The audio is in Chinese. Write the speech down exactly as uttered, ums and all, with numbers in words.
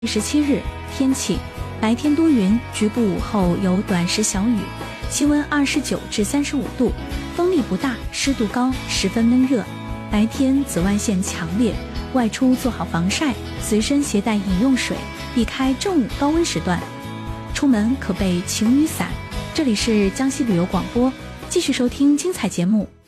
十七日，天气白天多云，局部午后有短时小雨，气温二十九至三十五度，风力不大，湿度高，十分闷热。白天紫外线强烈，外出做好防晒，随身携带饮用水，避开正午高温时段。出门可备晴雨伞。这里是江西旅游广播，继续收听精彩节目。